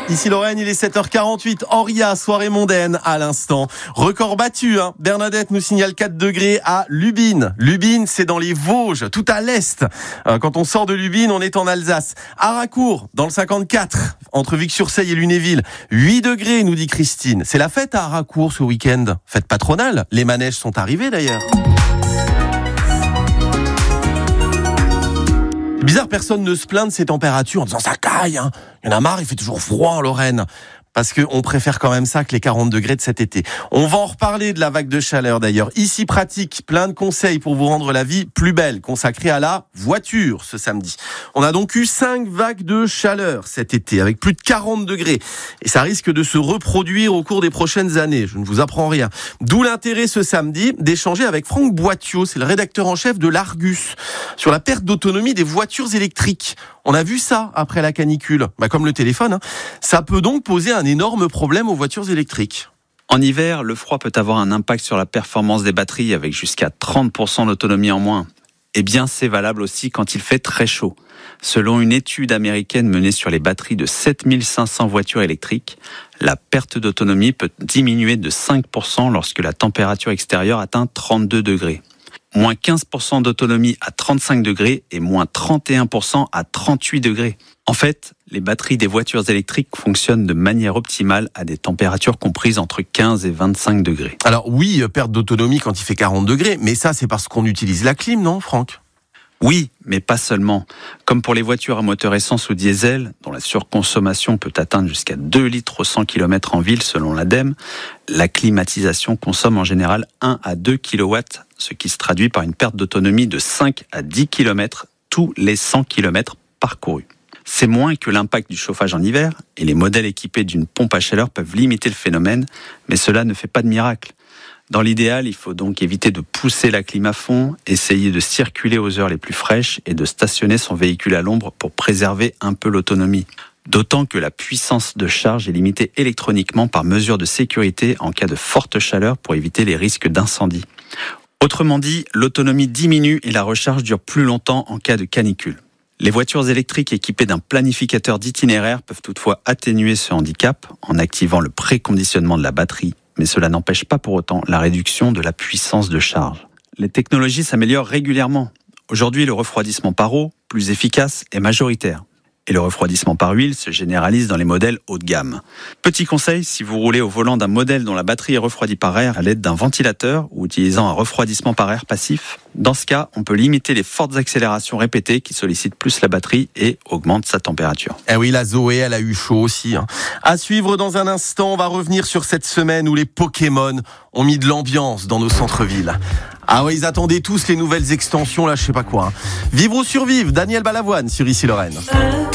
Ici Lorraine, il est 7h48. Henria, soirée mondaine à l'instant. Record battu, hein. Bernadette nous signale 4 degrés à Lubin. Lubin, c'est dans les Vosges, tout à l'est. Quand on sort de Lubin, on est en Alsace. Haracourt, dans le 54, entre Vic-sur-Seille et Lunéville. 8 degrés, nous dit Christine. C'est la fête à Haracourt ce week-end. Fête patronale. Les manèges sont arrivés d'ailleurs. Bizarre, personne ne se plaint de ces températures en disant ça caille, hein. Il y en a marre, il fait toujours froid en Lorraine. Parce qu'on préfère quand même ça que les 40 degrés de cet été. On va en reparler de la vague de chaleur d'ailleurs. Ici pratique, plein de conseils pour vous rendre la vie plus belle, consacrée à la voiture ce samedi. On a donc eu 5 vagues de chaleur cet été, avec plus de 40 degrés. Et ça risque de se reproduire au cours des prochaines années. Je ne vous apprends rien. D'où l'intérêt ce samedi d'échanger avec Franck Boittiot, c'est le rédacteur en chef de l'Argus, sur la perte d'autonomie des voitures électriques. On a vu ça après la canicule. Comme le téléphone, hein. Ça peut donc poser un énorme problème aux voitures électriques. En hiver, le froid peut avoir un impact sur la performance des batteries avec jusqu'à 30% d'autonomie en moins. Eh bien, c'est valable aussi quand il fait très chaud. Selon une étude américaine menée sur les batteries de 7500 voitures électriques, la perte d'autonomie peut diminuer de 5% lorsque la température extérieure atteint 32 degrés. Moins 15% d'autonomie à 35 degrés et moins 31% à 38 degrés. En fait, les batteries des voitures électriques fonctionnent de manière optimale à des températures comprises entre 15 et 25 degrés. Alors oui, perte d'autonomie quand il fait 40 degrés, mais ça c'est parce qu'on utilise la clim, non Franck ? Oui, mais pas seulement. Comme pour les voitures à moteur essence ou diesel, dont la surconsommation peut atteindre jusqu'à 2 litres au 100 km en ville selon l'ADEME, la climatisation consomme en général 1 à 2 kW, ce qui se traduit par une perte d'autonomie de 5 à 10 km tous les 100 km parcourus. C'est moins que l'impact du chauffage en hiver, et les modèles équipés d'une pompe à chaleur peuvent limiter le phénomène, mais cela ne fait pas de miracle. Dans l'idéal, il faut donc éviter de pousser la clim à fond, essayer de circuler aux heures les plus fraîches et de stationner son véhicule à l'ombre pour préserver un peu l'autonomie. D'autant que la puissance de charge est limitée électroniquement par mesure de sécurité en cas de forte chaleur pour éviter les risques d'incendie. Autrement dit, l'autonomie diminue et la recharge dure plus longtemps en cas de canicule. Les voitures électriques équipées d'un planificateur d'itinéraire peuvent toutefois atténuer ce handicap en activant le préconditionnement de la batterie. Mais cela n'empêche pas pour autant la réduction de la puissance de charge. Les technologies s'améliorent régulièrement. Aujourd'hui, le refroidissement par eau, plus efficace, est majoritaire. Et le refroidissement par huile se généralise dans les modèles haut de gamme. Petit conseil, si vous roulez au volant d'un modèle dont la batterie est refroidie par air à l'aide d'un ventilateur ou utilisant un refroidissement par air passif, dans ce cas, on peut limiter les fortes accélérations répétées qui sollicitent plus la batterie et augmentent sa température. Eh oui, la Zoé, elle a eu chaud aussi, hein. À suivre dans un instant, on va revenir sur cette semaine où les Pokémon ont mis de l'ambiance dans nos centres-villes. Ah ouais, ils attendaient tous les nouvelles extensions, là, je sais pas quoi, hein. Vivre ou survivre, Daniel Balavoine sur Ici Lorraine.